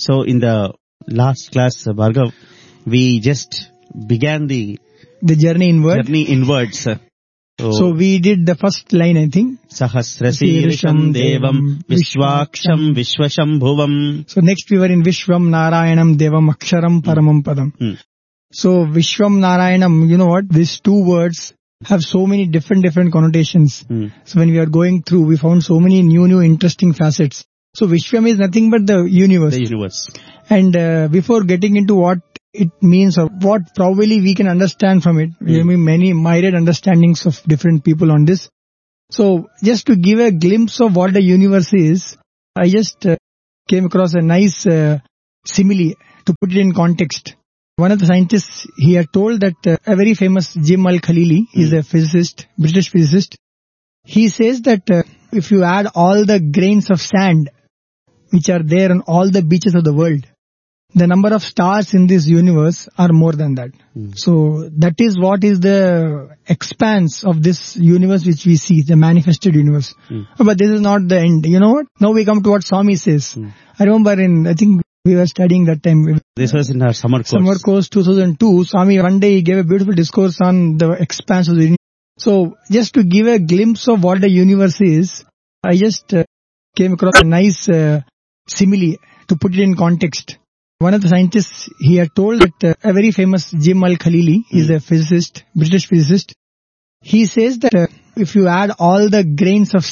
So in the last class, Bhargav, we just began the journey inward. So we did the first line, I think. Sahasrasirisham Devam Vishwaksham Vishwashambhuvam. So next we were in Vishwam Narayanam Devam Aksharam Paramam Padam. So Vishwam Narayanam, you know what? These two words have so many different connotations. So when we are going through, we found so many new interesting facets. So Vishwam is nothing but the universe. The universe. And before getting into what it means or what probably we can understand from it, we have many myriad understandings of different people on this. So just to give a glimpse of what the universe is, I just came across a nice simile to put it in context. One of the scientists, he had told that a very famous Jim Al-Khalili, he's a physicist, British physicist. He says that if you add all the grains of sand which are there on all the beaches of the world, the number of stars in this universe are more than that. So that is what is the expanse of this universe which we see, the manifested universe. But this is not the end. You know what? Now we come to what Swami says. I remember I think we were studying that time. This was in our summer course. Summer course 2002. Swami one day he gave a beautiful discourse on the expanse of the universe. So just to give a glimpse of what the universe is, I just came across a nice simile to put it in context. One of the scientists, he had told that a very famous Jim Al-Khalili, he's a physicist, British physicist. He says that if you add all the grains of